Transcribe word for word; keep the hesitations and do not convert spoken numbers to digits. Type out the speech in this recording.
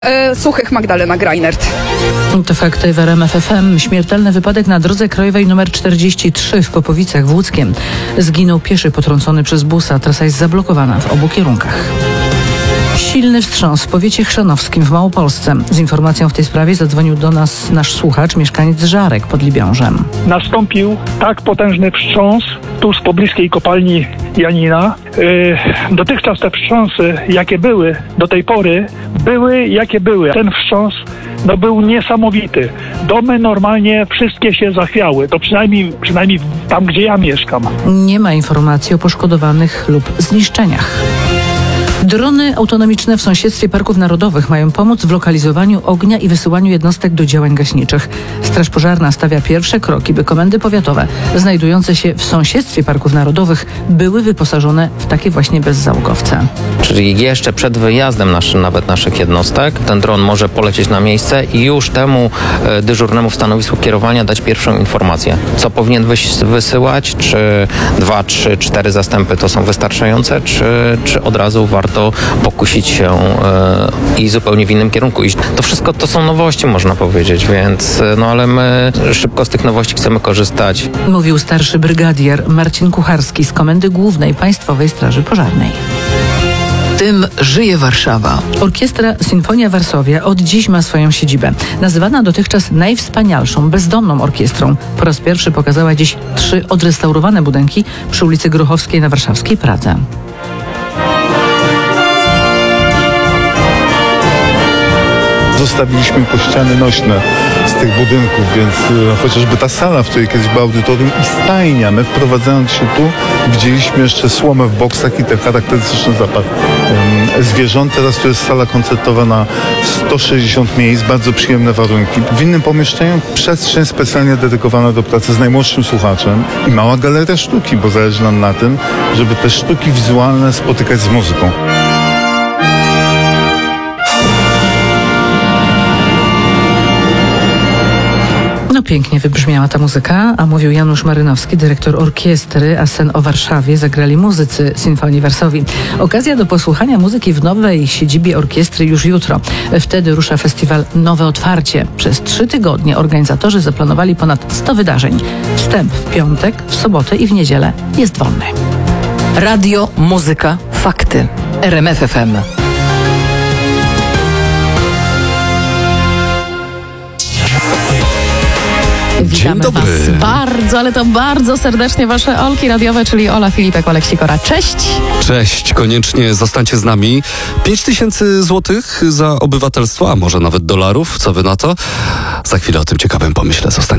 E, Suchych Magdalena Greinert. To fakty w R M F F M. Śmiertelny wypadek na drodze krajowej nr czterdzieści trzy w Popowicach w Łódzkiem. Zginął pieszy potrącony przez busa. Trasa jest zablokowana w obu kierunkach. Silny wstrząs w powiecie chrzanowskim w Małopolsce. Z informacją w tej sprawie zadzwonił do nas nasz słuchacz, mieszkaniec Żarek pod Libiążem. Nastąpił tak potężny wstrząs tuż z pobliskiej kopalni Janina. Yy, dotychczas te wstrząsy, jakie były do tej pory, były jakie były. Ten wstrząs no, był niesamowity. Domy normalnie wszystkie się zachwiały. To przynajmniej, przynajmniej tam, gdzie ja mieszkam. Nie ma informacji o poszkodowanych lub zniszczeniach. Drony autonomiczne w sąsiedztwie parków narodowych mają pomóc w lokalizowaniu ognia i wysyłaniu jednostek do działań gaśniczych. Straż Pożarna stawia pierwsze kroki, by komendy powiatowe znajdujące się w sąsiedztwie parków narodowych były wyposażone w takie właśnie bezzałogowce. Czyli jeszcze przed wyjazdem nasz, nawet naszych jednostek ten dron może polecieć na miejsce i już temu e, dyżurnemu w stanowisku kierowania dać pierwszą informację. Co powinien wys- wysyłać, czy dwa, trzy, cztery zastępy to są wystarczające, czy, czy od razu warto to pokusić się e, i zupełnie w innym kierunku iść. To wszystko to są nowości, można powiedzieć, więc no ale my szybko z tych nowości chcemy korzystać. Mówił starszy brygadier Marcin Kucharski z Komendy Głównej Państwowej Straży Pożarnej. Tym żyje Warszawa. Orkiestra Sinfonia Varsovia od dziś ma swoją siedzibę. Nazywana dotychczas najwspanialszą, bezdomną orkiestrą. Po raz pierwszy pokazała dziś trzy odrestaurowane budynki przy ulicy Grochowskiej na warszawskiej Pradze. Zostawiliśmy ściany nośne z tych budynków, więc e, chociażby ta sala, w której kiedyś było audytorium i stajnia, my wprowadzając się tu widzieliśmy jeszcze słomę w boksach i ten charakterystyczny zapach e, zwierząt. Teraz to jest sala koncertowa na sto sześćdziesiąt miejsc, bardzo przyjemne warunki. W innym pomieszczeniu przestrzeń specjalnie dedykowana do pracy z najmłodszym słuchaczem i mała galeria sztuki, bo zależy nam na tym, żeby te sztuki wizualne spotykać z muzyką. No pięknie wybrzmiała ta muzyka, a mówił Janusz Marynowski, dyrektor orkiestry, a sen o Warszawie zagrali muzycy Sinfonii Varsovii. Okazja do posłuchania muzyki w nowej siedzibie orkiestry już jutro. Wtedy rusza festiwal Nowe Otwarcie. Przez trzy tygodnie organizatorzy zaplanowali ponad sto wydarzeń. Wstęp w piątek, w sobotę i w niedzielę jest wolny. Radio, muzyka, fakty. R M F F M. Witamy Dzień dobry. Was bardzo, ale to bardzo serdecznie Wasze Olki radiowe, czyli Ola Filipek, Olek Sikora. Cześć! Cześć, koniecznie zostańcie z nami. Pięć tysięcy złotych za obywatelstwo, a może nawet dolarów. Co wy na to? Za chwilę o tym ciekawym pomyśle. Zostańcie.